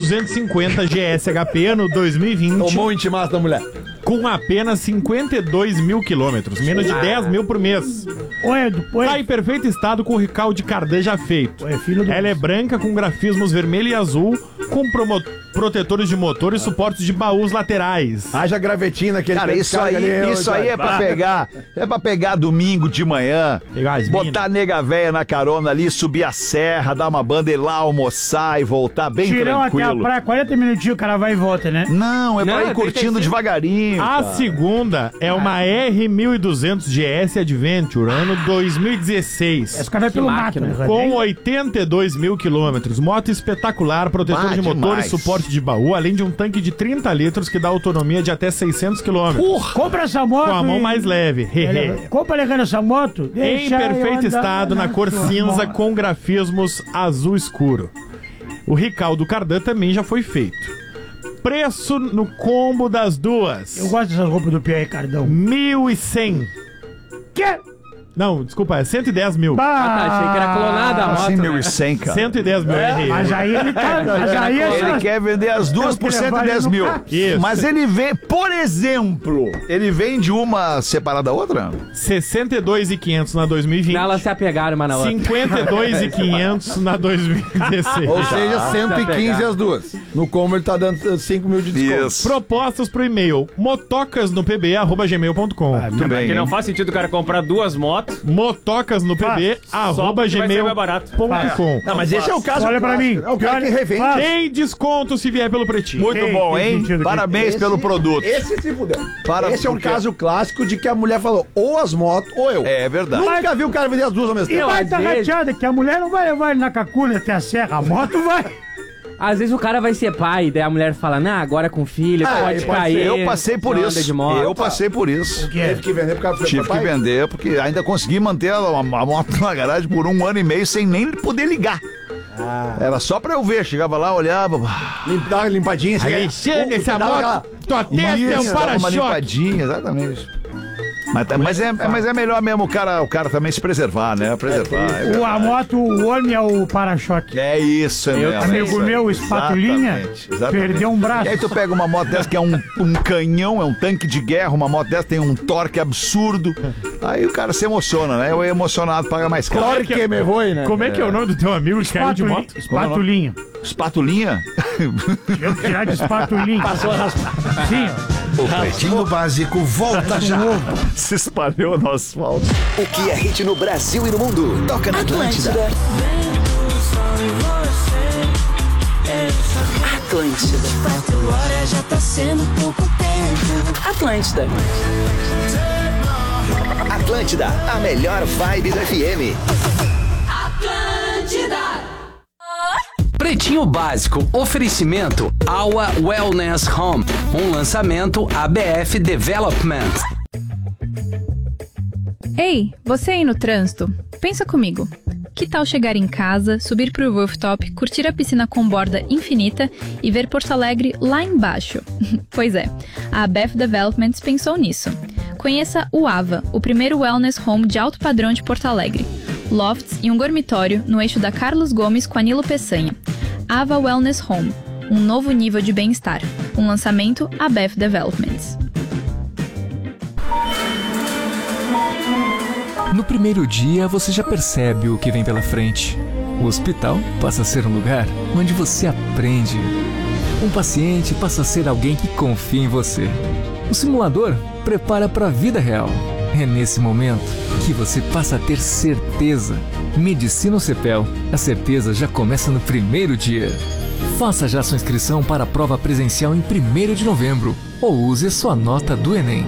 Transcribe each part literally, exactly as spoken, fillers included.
duzentos e cinquenta G S H P ano dois mil e vinte. Tomou o intimato da mulher. Com apenas cinquenta e dois mil quilômetros, menos de dez mil por mês. Oi, depois... Tá em perfeito estado com o recalde Cardan já feito. Oi, filho do... Ela é branca com grafismos vermelho e azul, com promo... protetores de motor e suportes de baús laterais. Haja gravetinho naquele... Cara, isso aí, ali, isso aí é pra pegar, é pra pegar domingo de manhã, botar a nega véia na carona ali, subir a serra, dar uma banda, ir lá almoçar e voltar bem Tirão tranquilo. até a praia, quarenta minutinhos o cara vai e volta, né? Não, é pra Não, ir curtindo tem- devagarinho. A cara. segunda é uma R mil e duzentos G S Adventure, ano dois mil e dezesseis. Esse cara vai pelo mato, máquina. né? Com oitenta e dois mil quilômetros, moto espetacular, protetor Bah, de motor demais. e suporte de baú, além de um tanque de trinta litros que dá autonomia de até seiscentos quilômetros. Compra essa moto. Com a mão e- mais leve. Ele- Compra ligando essa moto. Em deixa eu perfeito andar estado, na cor sua cinza, moto. com grafismos azul escuro. O recaldo Cardan também já foi feito. Preço no combo das duas. Eu gosto dessas roupas do Pierre Cardão. mil e cem. Que? Não, desculpa, é cento e dez mil. Bah, Ah, tá, achei que era clonada a moto. Assim, mil né? e cem, cara. cento e dez mil, errei. Mas aí ele tá... Mas aí Ele essa... quer vender as duas por cento e dez mil. Isso. Mas ele vem, por exemplo, ele vende uma separada da outra? sessenta e dois mil e quinhentos na dois mil e vinte. Não, elas se apegaram uma na outra. cinquenta e dois mil e quinhentos na dois mil e dezesseis. Ou seja, cento e quinze pegar. as duas. No combo ele tá dando cinco mil de desconto. Isso. Propostas pro e-mail motocas no pb arroba gmail ponto com. Tudo bem. Porque não hein? faz sentido o cara comprar duas motos. Motocas no pb arroba porque vai ser gmail mais barato. ponto com. Não, mas esse é o caso Olha pra clássico, mim. né? O cara que revende. Faz. Tem desconto se vier pelo Pretinho. Muito Tem- bom, tem hein? sentido aqui. Parabéns Esse- pelo produto. Esse se fuder. Para- Esse é um porque- caso clássico de que a mulher falou ou as motos ou eu. É verdade. Nunca vi o cara vender as duas ao mesmo E tempo. vai às tá vezes- rateada, que a mulher não vai levar ele na caculha até a serra. A moto vai. Às vezes o cara vai ser pai, daí a mulher fala, não, agora com filho, Ah, pode pode cair. ser. Eu passei por não anda isso. de moto. Eu passei por isso. Teve que vender por causa do Tive que papai. vender, porque ainda consegui manter a, a moto na garagem por um ano e meio sem nem poder ligar. Era só pra eu ver, chegava lá, olhava. Lim- Dá uma limpadinha. assim, Alexandre, é, essa dá aquela- moto, tua testa é um Isso, dava uma para-choque. limpadinha, exatamente. Mas, tá- mas, é, mas é melhor mesmo o cara, o cara também se preservar, né? Preservar. é O, a moto, o homem é o para-choque. É isso, é mesmo. é Amigo isso aí. meu, espatulinha, Exatamente, exatamente. perdeu um braço. E aí tu pega uma moto dessa que é um, um canhão, é um tanque de guerra, uma moto dessa tem um torque absurdo. Aí o cara se emociona, né? Eu emocionado paga mais caro. Claro que me voe, né? Como é que é o nome do teu amigo que caiu de Espatuli- moto? Espatulinha. Espatulinha? Eu tirar de espatulinha. Passou Sim, ó. O Pretinho Básico volta já. Se espalhou no asfalto. O que é hit no Brasil e no mundo? Toca na Atlântida. Atlântida. Agora já tá sendo pouco tempo. Atlântida. Atlântida, a melhor vibe do F M. Atlântida. Pretinho Básico, oferecimento Aua Wellness Home, um lançamento A B F Development. Ei, você aí no trânsito, pensa comigo. Que tal chegar em casa, subir pro rooftop, curtir a piscina com borda infinita e ver Porto Alegre lá embaixo? Pois é, a A B F Developments pensou nisso. Conheça o AVA, o primeiro wellness home de alto padrão de Porto Alegre. Lofts e um dormitório no eixo da Carlos Gomes com Anilo Peçanha. AVA Wellness Home, um novo nível de bem-estar. Um lançamento A B F Developments. No primeiro dia, você já percebe o que vem pela frente. O hospital passa a ser um lugar onde você aprende. Um paciente passa a ser alguém que confia em você. O simulador prepara para a vida real. É nesse momento que você passa a ter certeza. Medicina Cepel. A certeza já começa no primeiro dia. Faça já sua inscrição para a prova presencial em primeiro de novembro ou use sua nota do Enem.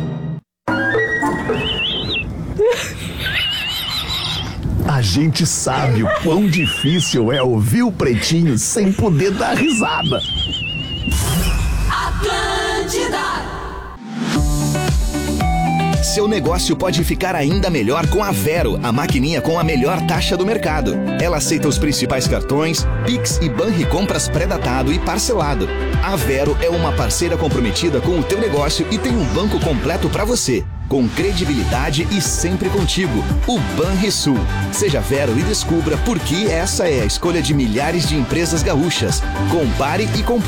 A gente sabe o quão difícil é ouvir o Pretinho sem poder dar risada. Atlântida. Seu negócio pode ficar ainda melhor com a Vero, a maquininha com a melhor taxa do mercado. Ela aceita os principais cartões, Pix e Banricompras pré-datado e parcelado. A Vero é uma parceira comprometida com o teu negócio e tem um banco completo para você. Com credibilidade e sempre contigo, o Banrisul. Seja Vero e descubra por que essa é a escolha de milhares de empresas gaúchas. Compare e compre.